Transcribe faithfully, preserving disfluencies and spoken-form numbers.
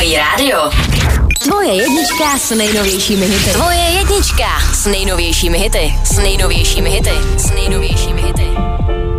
Fajn rádio. Tvoje jednička s nejnovějšími hity. Tvoje jednička s nejnovějšími hity. S nejnovějšími hity. S nejnovějšími